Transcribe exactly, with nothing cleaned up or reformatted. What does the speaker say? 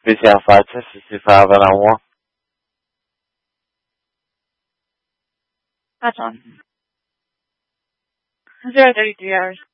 Christian Fatih, sixty-five and I want. That's on. Zero thirty three hours.